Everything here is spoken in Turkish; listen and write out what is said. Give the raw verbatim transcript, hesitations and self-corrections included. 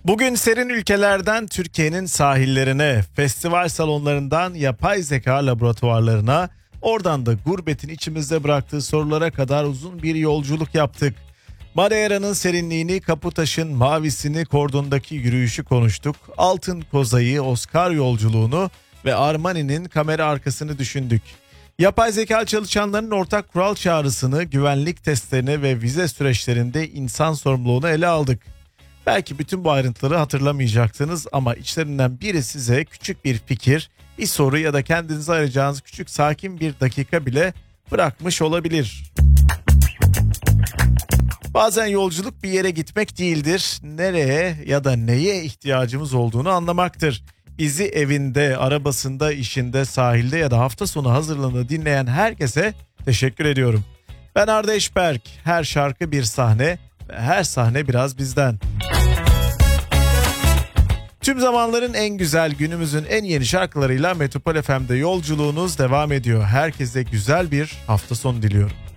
Bugün serin ülkelerden Türkiye'nin sahillerine, festival salonlarından yapay zeka laboratuvarlarına, oradan da gurbetin içimizde bıraktığı sorulara kadar uzun bir yolculuk yaptık. Madeira'nın serinliğini, Kaputaş'ın mavisini, Kordon'daki yürüyüşü konuştuk. Altın Koza'yı, Oscar yolculuğunu ve Armani'nin kamera arkasını düşündük. Yapay zeka çalışanlarının ortak kural çağrısını, güvenlik testlerini ve vize süreçlerinde insan sorumluluğunu ele aldık. Belki bütün bu ayrıntıları hatırlamayacaksınız ama içlerinden biri size küçük bir fikir, bir soru ya da kendinize ayıracağınız küçük sakin bir dakika bile bırakmış olabilir. Bazen yolculuk bir yere gitmek değildir, nereye ya da neye ihtiyacımız olduğunu anlamaktır. Bizi evinde, arabasında, işinde, sahilde ya da hafta sonu hazırlığında dinleyen herkese teşekkür ediyorum. Ben Arda Eşberk, her şarkı bir sahne ve her sahne biraz bizden. Tüm zamanların en güzel, günümüzün en yeni şarkılarıyla Metropol F M'de yolculuğunuz devam ediyor. Herkese güzel bir hafta sonu diliyorum.